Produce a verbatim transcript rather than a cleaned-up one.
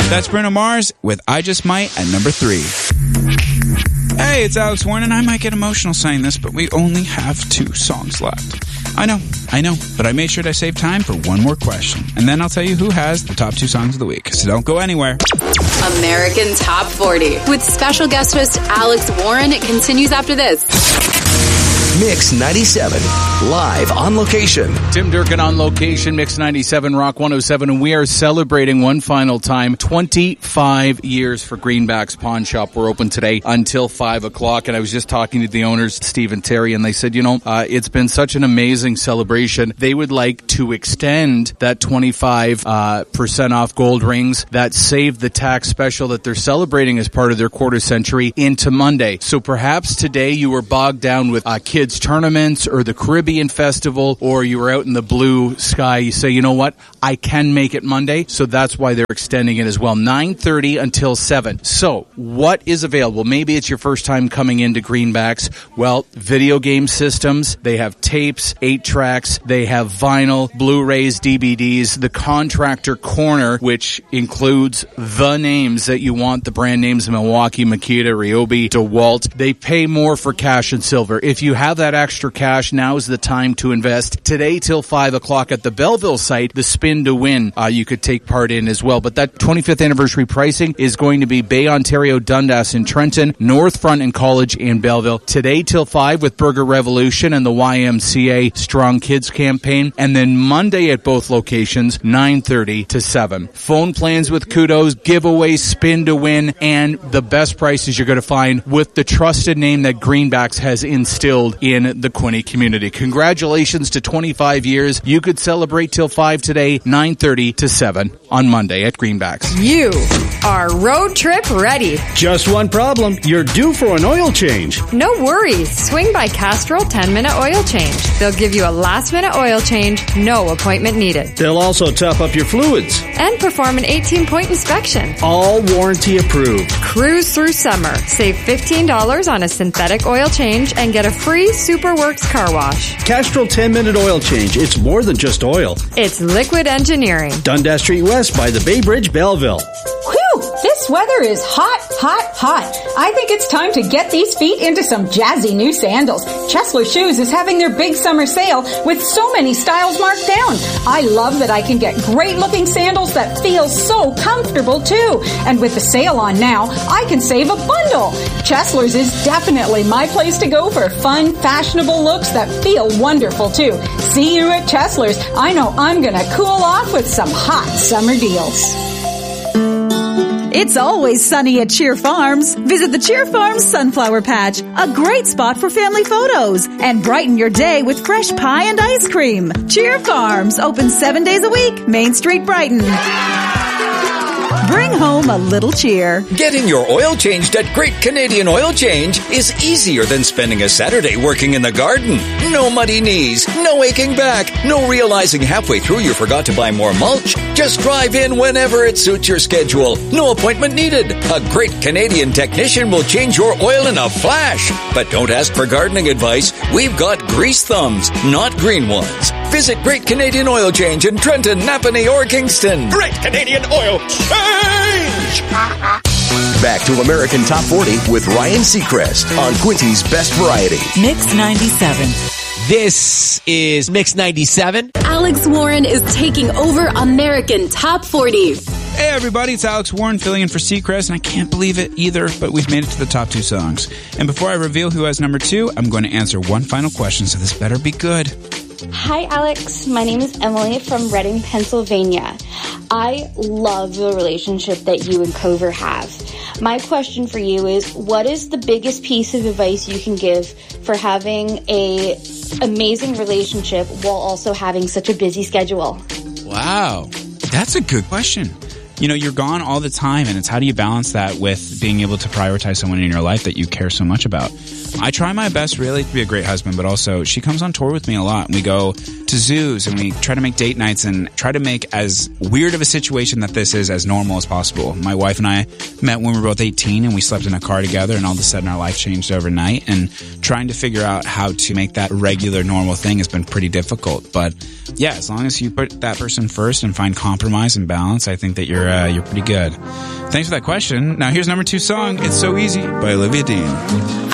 That's Bruno Mars with I Just Might at number three. Hey, it's Alex Warren, and I might get emotional saying this, but we only have two songs left. I know, I know, but I made sure to save time for one more question. And then I'll tell you who has the top two songs of the week. So don't go anywhere. American Top forty with special guest host Alex Warren. It continues after this. Mix ninety-seven, live on location. Tim Durkin on location, Mix ninety-seven, Rock one oh seven, and we are celebrating one final time, twenty-five years for Greenbacks Pawn Shop. We're open today until five o'clock, and I was just talking to the owners, Steve and Terry, and they said, you know, uh, it's been such an amazing celebration. They would like to extend that twenty-five uh, percent off gold rings that saved the tax special that they're celebrating as part of their quarter century into Monday. So perhaps today you were bogged down with uh, kids tournaments or the Caribbean Festival, or you were out in the blue sky. You say, you know what, I can make it Monday. So that's why they're extending it as well. nine thirty until seven. So what is available? Maybe it's your first time coming into Greenbacks. Well, video game systems. They have tapes, eight tracks. They have vinyl, Blu-rays, D V Ds. The contractor corner, which includes the names that you want, the brand names, Milwaukee, Makita, Ryobi, DeWalt. They pay more for cash and silver. If you have that extra cash, now is the time to invest. Today till five o'clock at the Belleville site, the Spin to Win, uh, you could take part in as well. But that twenty-fifth anniversary pricing is going to be Bay, Ontario, Dundas in Trenton, North Front and College in Belleville. Today till five with Burger Revolution and the Y M C A Strong Kids campaign. And then Monday at both locations, nine thirty to seven. Phone plans with kudos, giveaways, Spin to Win, and the best prices you're going to find with the trusted name that Greenbacks has instilled in the Quinte community. Congratulations to twenty-five years. You could celebrate till five today, nine thirty to seven on Monday at Greenbacks. You are road trip ready. Just one problem. You're due for an oil change. No worries. Swing by Castrol ten minute oil change. They'll give you a last minute oil change, no appointment needed. They'll also top up your fluids. And perform an eighteen point inspection. All warranty approved. Cruise through summer. Save fifteen dollars on a synthetic oil change and get a free Superworks car wash. Castrol ten minute oil change. It's more than just oil. It's liquid engineering. Dundas Street West by the Bay Bridge, Belleville. Whew! This weather is hot, hot, hot. I think it's time to get these feet into some jazzy new sandals. Chesler Shoes is having their big summer sale with so many styles marked down. I love that I can get great looking sandals that feel so comfortable too. And with the sale on now, I can save a bundle. Chesler's is definitely my place to go for fun, fashionable looks that feel wonderful too. See you at Chesler's. I know I'm gonna cool off with some hot summer deals. It's always sunny at Cheer Farms. Visit the Cheer Farms Sunflower Patch, a great spot for family photos, and brighten your day with fresh pie and ice cream. Cheer Farms, open seven days a week, Main Street, Brighton. Bring home a little cheer. Getting your oil changed at Great Canadian Oil Change is easier than spending a Saturday working in the garden. No muddy knees, no aching back, no realizing halfway through you forgot to buy more mulch. Just drive in whenever it suits your schedule. No appointment needed. A Great Canadian technician will change your oil in a flash. But don't ask for gardening advice. We've got grease thumbs, not green ones. Visit Great Canadian Oil Change in Trenton, Napanee, or Kingston. Great Canadian Oil Change! Back to American Top forty with Ryan Seacrest on Quinty's Best Variety. Mix ninety-seven. This is Mix ninety-seven. Alex Warren is taking over American Top forty. Hey everybody, it's Alex Warren filling in for Seacrest, and I can't believe it either, but we've made it to the top two songs. And before I reveal who has number two, I'm going to answer one final question, so this better be good. Hi, Alex. My name is Emily from Reading, Pennsylvania. I love the relationship that you and Cover have. My question for you is, what is the biggest piece of advice you can give for having a amazing relationship while also having such a busy schedule? Wow, that's a good question. You know, you're gone all the time, and it's how do you balance that with being able to prioritize someone in your life that you care so much about? I try my best really to be a great husband, but also she comes on tour with me a lot. And we go to zoos and we try to make date nights and try to make as weird of a situation that this is as normal as possible. My wife and I met when we were both eighteen and we slept in a car together, and all of a sudden our life changed overnight, and trying to figure out how to make that regular normal thing has been pretty difficult. But yeah, as long as you put that person first and find compromise and balance, I think that you're uh, you're pretty good. Thanks for that question. Now here's number two song, It's So Easy by Olivia Dean.